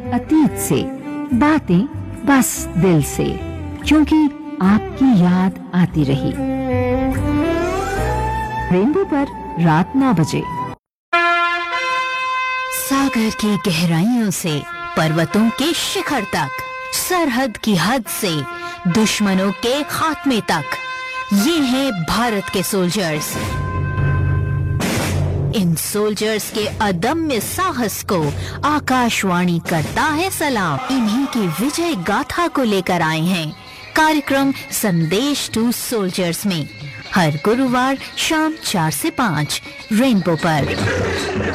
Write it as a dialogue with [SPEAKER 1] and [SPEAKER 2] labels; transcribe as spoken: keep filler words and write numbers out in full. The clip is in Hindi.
[SPEAKER 1] अतीत से, बातें बस दिल से, क्योंकि आपकी याद आती रही। रेनबो पर रात नौ बजे।
[SPEAKER 2] सागर की गहराइयों से पर्वतों के शिखर तक, सरहद की हद से दुश्मनों के खात्मे तक, ये हैं भारत के सोल्जर्स। इन सोल्जर्स के अदम्य साहस को आकाशवाणी करता है सलाम। इन्हीं की विजय गाथा को लेकर आए हैं कार्यक्रम संदेश टू सोल्जर्स में, हर गुरुवार शाम चार से पाँच रेनबो पर।